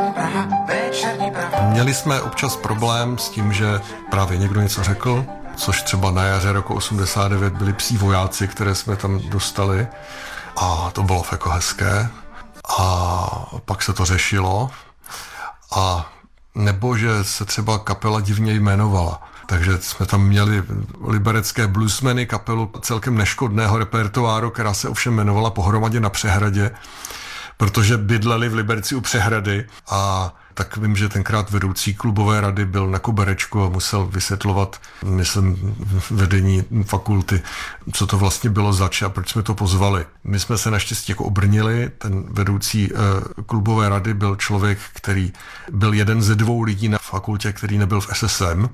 Měli jsme občas problém s tím, že právě někdo něco řekl, což třeba na jaře roku 89 byli psí vojáci, které jsme tam dostali a to bylo jako hezké a pak se to řešilo a nebo že se třeba kapela divně jmenovala. Takže jsme tam měli liberecké bluesmeny, kapelu celkem neškodného repertoáru, která se ovšem jmenovala Pohromadě na přehradě, protože bydleli v Liberci u přehrady a tak vím, že tenkrát vedoucí klubové rady byl na koberečku a musel vysvětlovat, myslím, vedení fakulty, co to vlastně bylo zač a proč jsme to pozvali. My jsme se naštěstí jako obrnili, ten vedoucí klubové rady byl člověk, který byl jeden ze 2 lidí na fakultě, který nebyl v SSM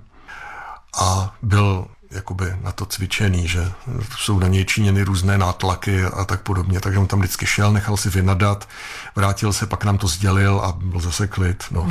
a byl jakoby na to cvičený, že jsou na něj činěny různé nátlaky a tak podobně, takže on tam vždycky šel, nechal si vynadat, vrátil se, pak nám to sdělil a byl zase klid. No.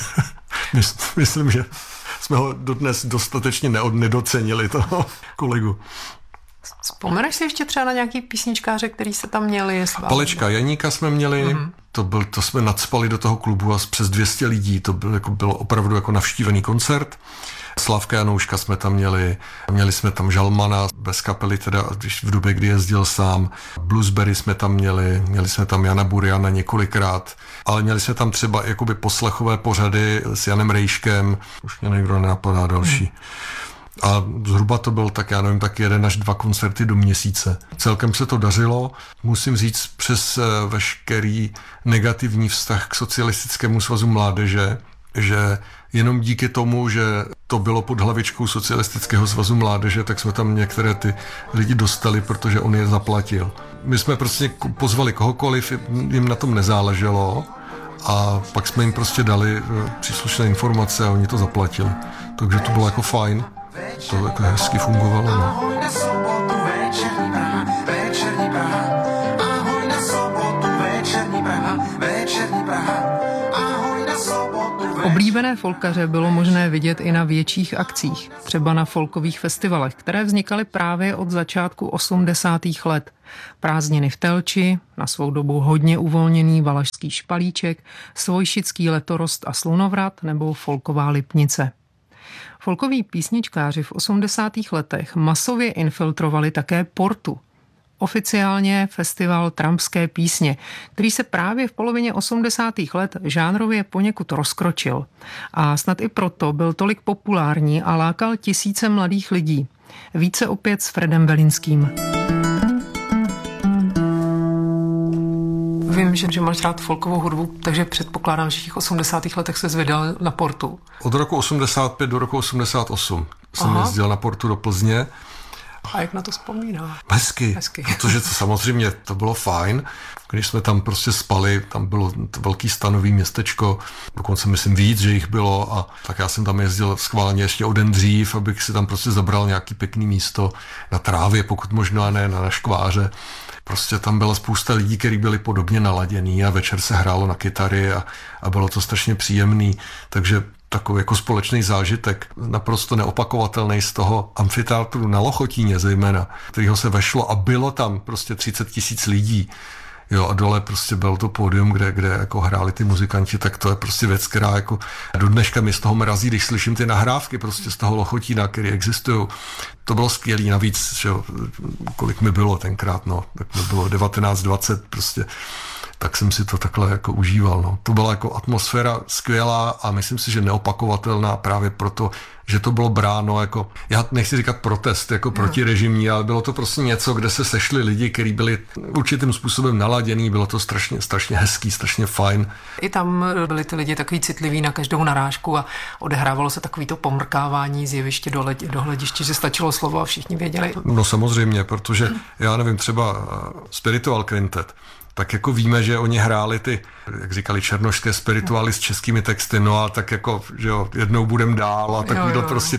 Myslím, že jsme ho dodnes dostatečně nedocenili, toho kolegu. Vzpomeneš si ještě třeba na nějaký písničkáře, který se tam měli? Palečka Janíka jsme měli, to jsme nacpali do toho klubu a přes 200 lidí, to bylo opravdu jako navštívený koncert. Slavka Janouška jsme tam měli jsme tam Žalmana bez kapely, teda když v době, kdy jezdil sám. Bluesberry jsme tam měli jsme tam Jana Buriana několikrát, ale měli jsme tam třeba jakoby poslechové pořady s Janem Rejškem, už mě někdo nenapadá další. A zhruba to byl tak, já nevím, tak 1 až 2 koncerty do měsíce. Celkem se to dařilo, musím říct, přes veškerý negativní vztah k Socialistickému svazu mládeže, že jenom díky tomu, že to bylo pod hlavičkou Socialistického svazu mládeže, tak jsme tam některé ty lidi dostali, protože on je zaplatil. My jsme prostě pozvali kohokoliv, jim na tom nezáleželo a pak jsme jim prostě dali příslušné informace a oni to zaplatili. Takže to bylo jako fajn. To jako hezky fungovalo. No. Oblíbené folkaře bylo možné vidět i na větších akcích, třeba na folkových festivalech, které vznikaly právě od začátku 80. let. Prázdniny v Telči, na svou dobu hodně uvolněný Valašský Špalíček, Svojšický Letorost a Slunovrat nebo folková Lipnice. Folkoví písničkáři v 80. letech masově infiltrovali také Portu. Oficiálně festival trampské písně, který se právě v polovině 80. let žánrově poněkud rozkročil. A snad i proto byl tolik populární a lákal tisíce mladých lidí. Více opět s Fredem Velinským. Vím, že máš rád folkovou hudbu, takže předpokládám, že v těch 80. letech se vydal na Portu. Od roku 85 do roku 88 jsem jezdil na Portu do Plzně. A jak na to vzpomíná? Hezky. Protože samozřejmě to bylo fajn. Když jsme tam prostě spali, tam bylo velký stanový městečko, dokonce myslím víc, že jich bylo a tak já jsem tam jezdil schválně ještě o den dřív, abych si tam prostě zabral nějaký pěkný místo na trávě, pokud možno a ne na škváře. Prostě tam byla spousta lidí, kteří byli podobně naladění a večer se hrálo na kytary a bylo to strašně příjemný, takže takový jako společný zážitek, naprosto neopakovatelný z toho amfiteátru na Lochotíně zejména, kterýho se vešlo a bylo tam prostě 30 000 lidí. Jo, a dole prostě bylo to pódium, kde jako hráli ty muzikanti, tak to je prostě věc, která jako do dneška mi z toho mrazí, když slyším ty nahrávky prostě z toho Lochotína, které existují. To bylo skvělý, navíc, že jo, kolik mi bylo tenkrát, no, tak mi bylo 19-20 prostě, tak jsem si to takhle jako užíval, no. To byla jako atmosféra skvělá a myslím si, že neopakovatelná právě proto, že to bylo bráno jako, já nechci říkat protest jako protirežimní, ale bylo to prostě něco, kde se sešli lidi, kteří byli určitým způsobem naladěný, bylo to strašně hezký, strašně fajn. I tam byli ty lidi takový citliví na každou narážku a odehrávalo se takový to pomrkávání z jeviště do hlediště, že stačilo slovo a všichni věděli. No samozřejmě, protože já nevím, třeba Spiritual Quintet, tak jako víme, že oni hráli ty, jak říkali, černošské spirituály s českými texty, no a tak jako, že jo, jednou budem dál a takovýhle prostě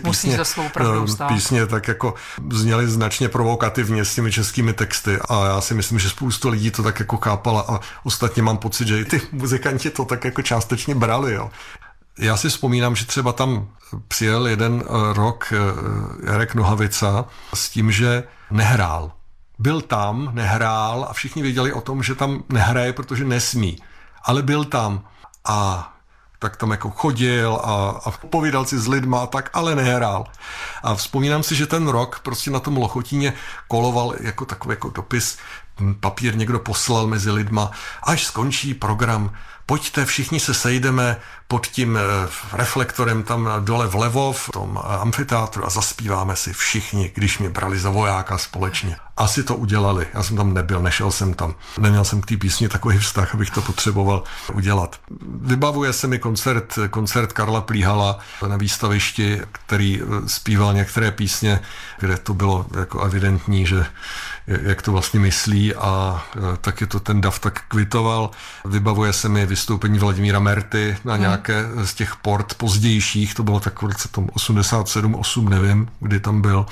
písně tak jako zněly značně provokativně s těmi českými texty a já si myslím, že spoustu lidí to tak jako chápala a ostatně mám pocit, že i ty muzikanti to tak jako částečně brali, jo. Já si vzpomínám, že třeba tam přijel jeden rok Jarek Nohavica s tím, že nehrál. Byl tam, nehrál a všichni věděli o tom, že tam nehraje, protože nesmí. Ale byl tam a tak tam jako chodil a povídal si s lidma a tak, ale nehrál. A vzpomínám si, že ten rok prostě na tom Lochotíně koloval jako takový jako dopis, papír někdo poslal mezi lidma, až skončí program, pojďte, všichni se sejdeme pod tím reflektorem tam dole vlevo v tom amfiteátru a zaspíváme si všichni, když mě brali za vojáka společně. Asi to udělali, já jsem tam nebyl, nešel jsem tam. Neměl jsem k té písni takový vztah, abych to potřeboval udělat. Vybavuje se mi koncert Karla Plíhala na výstavišti, který zpíval některé písně, kde to bylo jako evidentní, že jak to vlastně myslí a taky to ten dav tak kvitoval. Vybavuje se mi vystoupení Vladimíra Merty na nějaké z těch port pozdějších, to bylo tak v roce 87-8, nevím, kdy tam byl.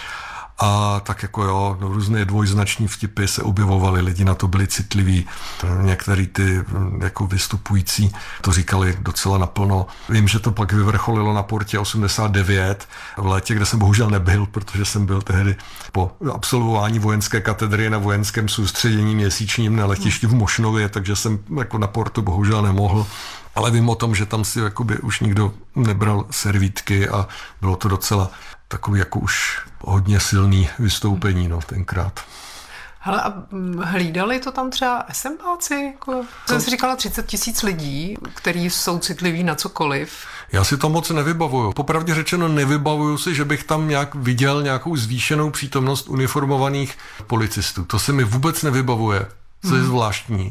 A tak jako jo, různé dvojznační vtipy se objevovaly, lidi na to byli citliví, některý ty jako vystupující to říkali docela naplno. Vím, že to pak vyvrcholilo na Portě 89 v létě, kde jsem bohužel nebyl, protože jsem byl tehdy po absolvování vojenské katedry na vojenském soustředění měsíčním na letišti v Mošnově, takže jsem jako na Portu bohužel nemohl. Ale vím o tom, že tam si jakoby už nikdo nebral servítky a bylo to docela takový jako už hodně silný vystoupení, tenkrát. Hele, a hlídali to tam třeba SMBáci? Jako, jsem si říkala 30 000 lidí, kteří jsou citliví na cokoliv. Já si to moc nevybavuju. Popravdě řečeno nevybavuju si, že bych tam nějak viděl nějakou zvýšenou přítomnost uniformovaných policistů. To se mi vůbec nevybavuje. To je zvláštní.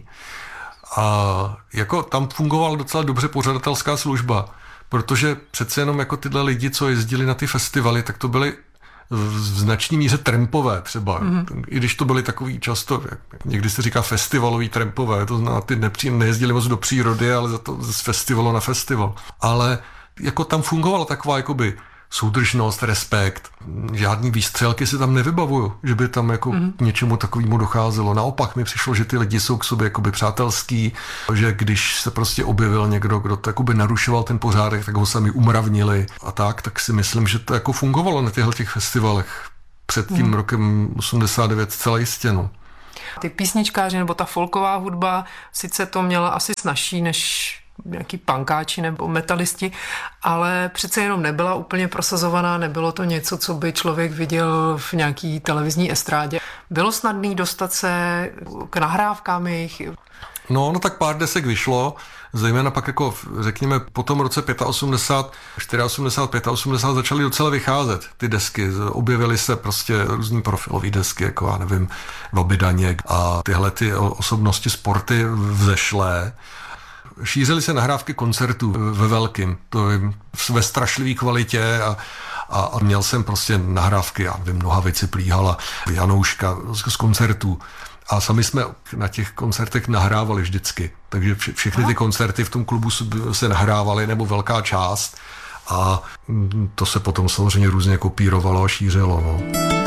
A jako tam fungovala docela dobře pořadatelská služba, protože přece jenom jako tyhle lidi, co jezdili na ty festivaly, tak to byly v značný míře trampové třeba. I když to byly takový často, někdy se říká festivalový trampové, to znamená, ty nejezdili moc do přírody, ale za to z festivalu na festival. Ale jako tam fungovala taková jakoby soudržnost, respekt. Žádný výstřelky si tam nevybavuju, že by tam jako k něčemu takovému docházelo. Naopak mi přišlo, že ty lidi jsou k sobě jakoby přátelský, že když se prostě objevil někdo, kdo to jakoby narušoval ten pořádek, tak ho sami umravnili a tak si myslím, že to jako fungovalo na těch festivalech před tím rokem 89 zcela jistě. Ty písničkáři nebo ta folková hudba, sice to měla asi snazší než nějaký punkáči nebo metalisti, ale přece jenom nebyla úplně prosazovaná, nebylo to něco, co by člověk viděl v nějaký televizní estrádě. Bylo snadný dostat se k nahrávkám jejich? No tak pár desek vyšlo, zejména pak jako řekněme po tom roce 85, 84, 85 začaly docela vycházet ty desky. Objevily se prostě různý profilové desky, jako já nevím, Bobby Daněk a tyhle ty osobnosti sporty vzešlé. Šířily se nahrávky koncertů ve velkým, to je ve strašlivé kvalitě a měl jsem prostě nahrávky, já nevím, Nohavici, Plíhala, Janouška z koncertů. A sami jsme na těch koncertech nahrávali vždycky. Takže všechny ty koncerty v tom klubu se nahrávaly, nebo velká část. A to se potom samozřejmě různě kopírovalo a šířilo.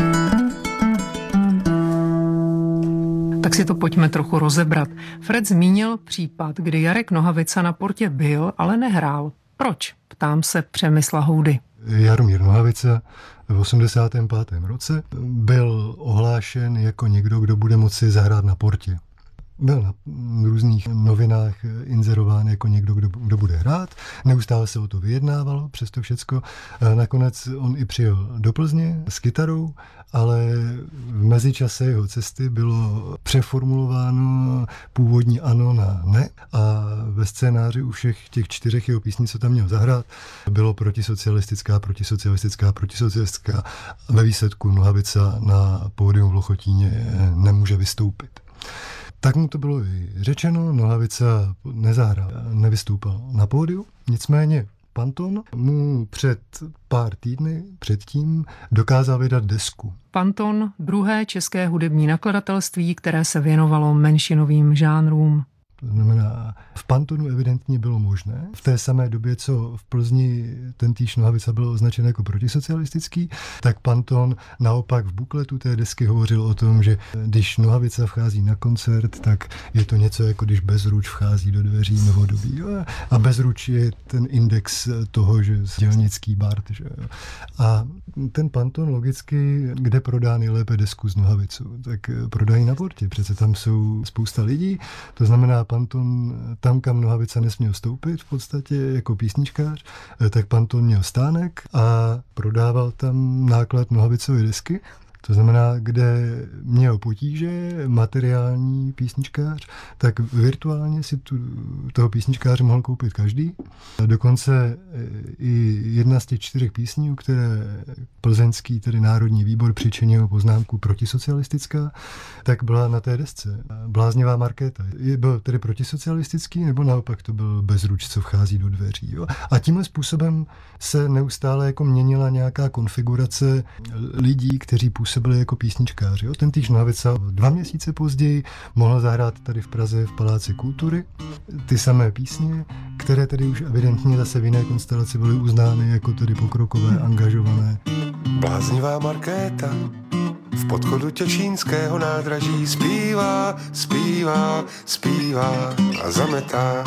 Tak si to pojďme trochu rozebrat. Fred zmínil případ, kdy Jarek Nohavica na Portě byl, ale nehrál. Proč? Ptám se Přemysla Houdy. Jaromír Nohavica v 85. roce byl ohlášen jako někdo, kdo bude moci zahrát na Portě. Byl na různých novinách inzerován jako někdo, kdo bude hrát. Neustále se o to vyjednávalo, přesto všecko. Nakonec on i přijel do Plzně s kytarou, ale v mezičase jeho cesty bylo přeformulováno původní ano na ne a ve scénáři u všech těch 4 jeho písní, co tam měl zahrát, bylo protisocialistická. Ve výsledku Nohavica na pódium v Lochotíně nemůže vystoupit. Tak mu to bylo i řečeno, Nohavica nezahrál, nevystoupal na pódiu, nicméně Panton mu před pár týdny předtím dokázal vydat desku. Panton, druhé české hudební nakladatelství, které se věnovalo menšinovým žánrům. To znamená, v Pantonu evidentně bylo možné. V té samé době, co v Plzni tentýž Nohavica byl označen jako protisocialistický, tak Panton naopak v bukletu té desky hovořil o tom, že když Nohavica vchází na koncert, tak je to něco jako když Bezruč vchází do dveří novodobí. A Bezruč je ten index toho, že dělnický Bart. Že? A ten Panton logicky, kde prodá nejlépe desku z Nohavicou, tak prodají na Portě. Přece tam jsou spousta lidí, to znamená, Panton tam, kam Nohavica nesměl vstoupit v podstatě jako písničkář, tak Panton měl stánek a prodával tam náklad Nohavicovy desky. To znamená, kde měl potíže materiální písničkář, tak virtuálně si toho písničkáře mohl koupit každý. Dokonce i jedna z těch 4 písní, které plzeňský, tedy Národní výbor, přičinil poznámku protisocialistická, tak byla na té desce. Bláznivá Markéta. Byl tedy protisocialistický, nebo naopak to byl bezruč, co vchází do dveří. Jo? A tímhle způsobem se neustále jako měnila nějaká konfigurace lidí, kteří působili jako písničkáři. Jo? Ten týž Nohavica 2 měsíce později mohl zahrát tady v Praze v Paláci kultury ty samé písně, které tedy už evidentně zase v jiné konstelaci byly uznány jako tedy pokrokové, angažované. Bláznivá Markéta v podchodu Těšínského nádraží zpívá, zpívá, zpívá a zametá.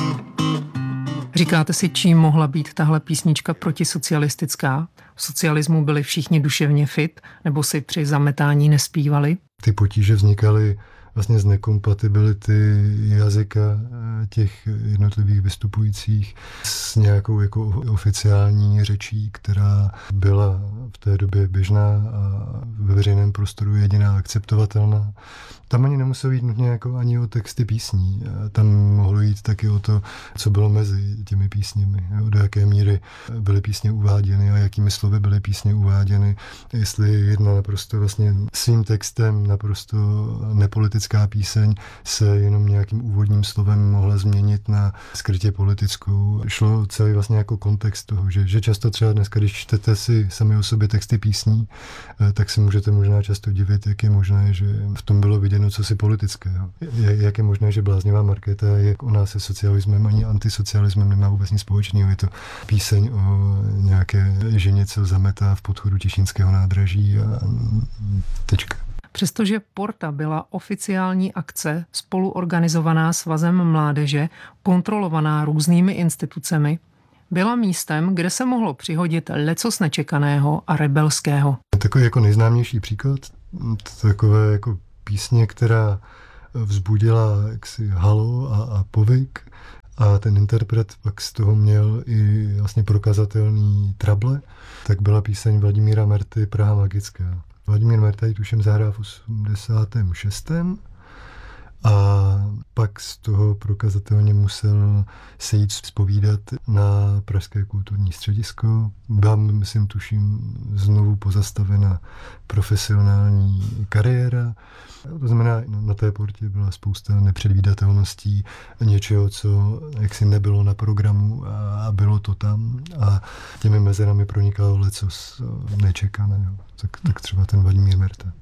Říkáte si, čím mohla být tahle písnička protisocialistická? V socialismu byli všichni duševně fit, nebo si při zametání nespívali? Ty potíže vznikaly vlastně z nekompatibility jazyka těch jednotlivých vystupujících s nějakou jako oficiální řečí, která byla v té době běžná a ve veřejném prostoru jediná akceptovatelná. Tam ani nemuselo jít nutně jako ani o texty písní. Tam mohlo jít taky o to, co bylo mezi těmi písněmi. Jo? Do jaké míry byly písně uváděny a jakými slovy byly písně uváděny. Jestli jedna naprosto vlastně svým textem naprosto nepolitická píseň se jenom nějakým úvodním slovem mohla změnit na skrytě politickou. Šlo celý vlastně jako kontext toho, že často třeba dneska, když čtete si sami o sobě texty písní, tak se můžete možná často divit, jak je možné, že v tom bylo viděno cosi politického. Jak je možné, že Bláznivá Markéta je u nás se socialismem ani antisocialismem nemá vůbec nic společného. Je to píseň o nějaké ženě, co zametá v podchodu Těšínského nádraží a tečka. Přestože Porta byla oficiální akce spoluorganizovaná Svazem mládeže, kontrolovaná různými institucemi, byla místem, kde se mohlo přihodit lecos nečekaného a rebelského. Takový jako nejznámější příklad, takové jako písně, která vzbudila jaksi halo a povyk a ten interpret pak z toho měl i vlastně prokazatelný trable, tak byla píseň Vladimíra Merty Praha magická. Vladimír Merta ji tuším zahrál v 86. A pak z toho prokazatelně musel se jít zpovídat na Pražské kulturní středisko. Byla, myslím, tuším, znovu pozastavena profesionální kariéra. To znamená, na té Portě byla spousta nepředvídatelností, něčeho, co jaksi nebylo na programu a bylo to tam. A těmi mezerami pronikalo lecos nečekaného. Tak třeba ten Vladimír Merta.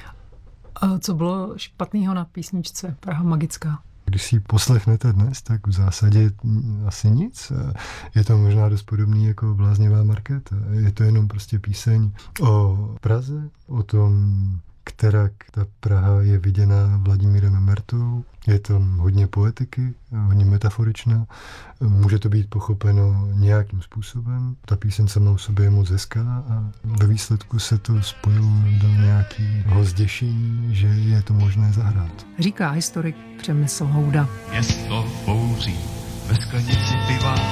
A co bylo špatného na písničce Praha magická? Když si ji poslechnete dnes, tak v zásadě asi nic. Je to možná dost podobný jako Bláznivá Markéta. Je to jenom prostě píseň o Praze, o tom, která ta Praha je viděná Vladimírem Mertou. Je tam hodně poetiky, hodně metaforičná. Může to být pochopeno nějakým způsobem. Ta píseň sama o sobě je moc hezká a ve výsledku se to spojilo do nějakého zděšení, že je to možné zahrát. Říká historik Přemysl Houda. Město bouří ve sklenici piva